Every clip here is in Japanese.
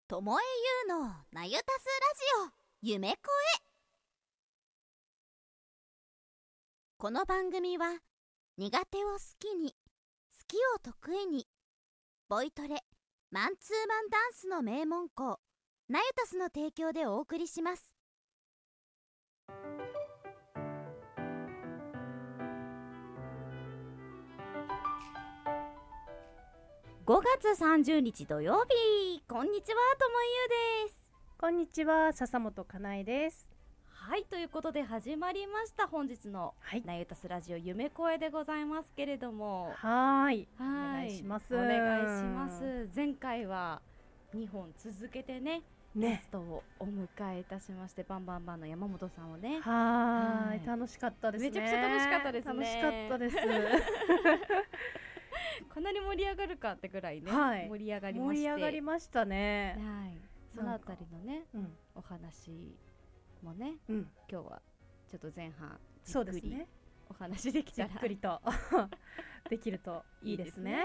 ともえゆうのなゆたすラジオ夢声。この番組は苦手を好きに、好きを得意に、ボイトレマンツーマンダンスの名門校なゆたすの提供でお送りします。5月30日土曜日、こんにちは、ともゆうです。 こんにちは、笹本かなえです。 はい、ということで始まりました本日のなゆたすラジオ夢声でございますけれども、 はい、お願いします。 お願いします。前回は2本続けてねゲストをお迎えいたしまして、バンバンバンの山本さんをね、 はい、楽しかったですね。 めちゃくちゃ楽しかったですね。 楽しかったですこんなに盛り上がるかってぐらいね、 はい、 盛り上がりまして、 盛り上がりましたね。 はい、そのあたりのね、お話もね、今日はちょっと前半じっくりお話できたら、 じっくりとできるといいですね。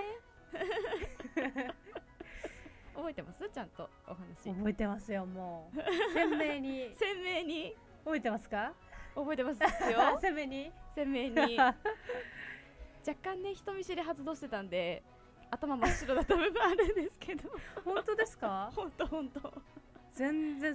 覚えてます？ちゃんとお話。 覚えてますよ、もう鮮明に鮮明に覚えてますか？ 覚えてますよ鮮明に鮮明に若干ね人見知り発動してたんで頭真っ白だった部分あるんですけど本当ですか？ 本当全然